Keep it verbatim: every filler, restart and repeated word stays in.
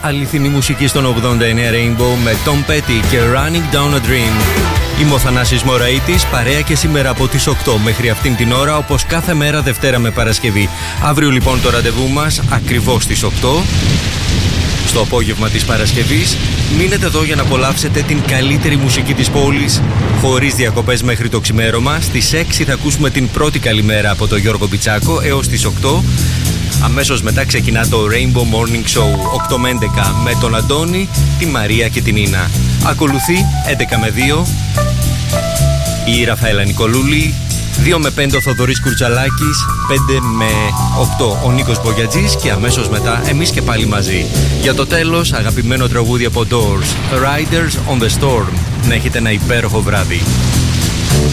αληθινή μουσική στον ογδόντα εννέα Rainbow με Tom Petty και Running Down a Dream. Είμαι ο Θανάσης Μωραΐτης, παρέα και σήμερα από τις οκτώ μέχρι αυτήν την ώρα, όπως κάθε μέρα Δευτέρα με Παρασκευή. Αύριο λοιπόν το ραντεβού μας ακριβώς στις οκτώ. Στο απόγευμα της Παρασκευής, μείνετε εδώ για να απολαύσετε την καλύτερη μουσική της πόλης, χωρίς διακοπές μέχρι το ξημέρωμα. Στις έξι θα ακούσουμε την πρώτη καλημέρα από τον Γιώργο Πιτσάκο έως τις οκτώ. Αμέσως μετά ξεκινά το Rainbow Morning Show οκτώ με έντεκα με τον Αντώνη, τη Μαρία και την Ίνα. Ακολουθεί έντεκα με δύο η Ραφαέλα Νικολούλη, δύο με πέντε ο Θοδωρής Κουρτσαλάκης, πέντε με οκτώ ο Νίκος Μπογιατζής και αμέσως μετά εμείς και πάλι μαζί. Για το τέλος, αγαπημένο τραγούδι από Doors, Riders on the Storm. Να έχετε ένα υπέροχο βράδυ.